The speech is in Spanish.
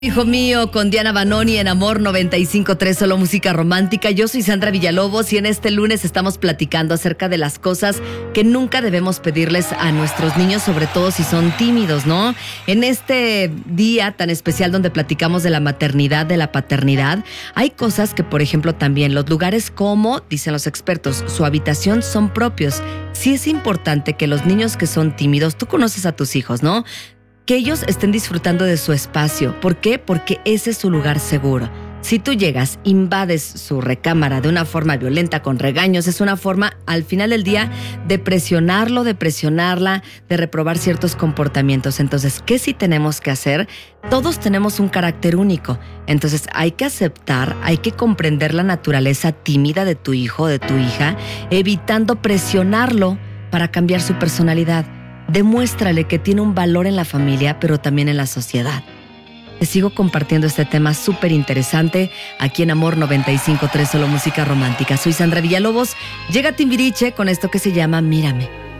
Hijo mío, con Diana Banoni en Amor 95.3, solo música romántica. Yo soy Sandra Villalobos y en este lunes estamos platicando acerca de las cosas que nunca debemos pedirles a nuestros niños, sobre todo si son tímidos, ¿no? En este día tan especial donde platicamos de la maternidad, de la paternidad, hay cosas que, por ejemplo, también los lugares como, dicen los expertos, su habitación son propios. Sí es importante que los niños que son tímidos, tú conoces a tus hijos, ¿no?, que ellos estén disfrutando de su espacio. ¿Por qué? Porque ese es su lugar seguro. Si tú llegas, invades su recámara de una forma violenta, con regaños, es una forma, al final del día, de presionarlo, de presionarla, de reprobar ciertos comportamientos. Entonces, ¿qué sí tenemos que hacer? Todos tenemos un carácter único. Entonces, hay que aceptar, hay que comprender la naturaleza tímida de tu hijo o de tu hija, evitando presionarlo para cambiar su personalidad. Demuéstrale que tiene un valor en la familia, pero también en la sociedad. Te sigo compartiendo este tema súper interesante aquí en Amor 95.3, solo música romántica. Soy Sandra Villalobos. Llega Timbiriche con esto que se llama Mírame.